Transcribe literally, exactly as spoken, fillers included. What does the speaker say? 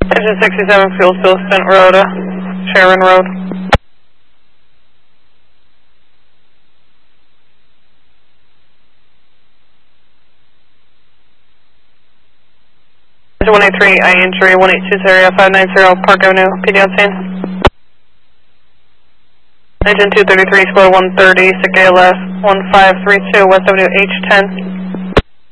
Engine sixty-seven, fuel spill, Spent Road, uh, Sharon Road. Engine one eighty-three, I injury, one eight two zero, five nine zero, Park Avenue, P D on scene. Engine two thirty-three, Explorer one thirty, S I C A L S one five three two, West Avenue, H ten.